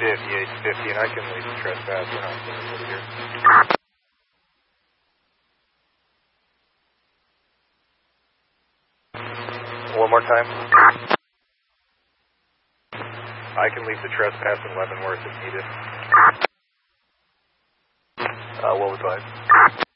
5850, and I can leave the trespass. We're not seeing anybody here. One more time. I can leave the trespass in Leavenworth if needed. What was I?